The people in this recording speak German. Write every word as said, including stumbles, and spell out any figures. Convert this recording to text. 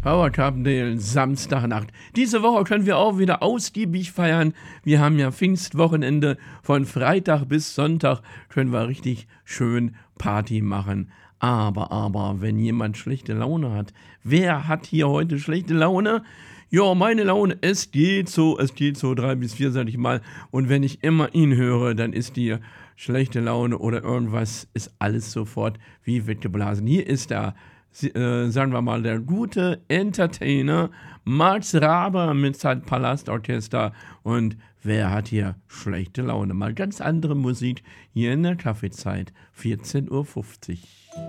Howard Carpendale, Samstagnacht. Diese Woche können wir auch wieder ausgiebig feiern. Wir haben ja Pfingstwochenende. Von Freitag bis Sonntag können wir richtig schön Party machen. Aber, aber, wenn jemand schlechte Laune hat, wer hat hier heute schlechte Laune? Ja, meine Laune, es geht so, es geht so, drei bis vier, sag ich mal. Und wenn ich immer ihn höre, dann ist die schlechte Laune oder irgendwas, ist alles sofort wie weggeblasen. Hier ist er. Äh, sagen wir mal, der gute Entertainer Max Rabe mit seinem Palastorchester. Und wer hat hier schlechte Laune? Mal ganz andere Musik hier in der Kaffeezeit, vierzehn Uhr fünfzig.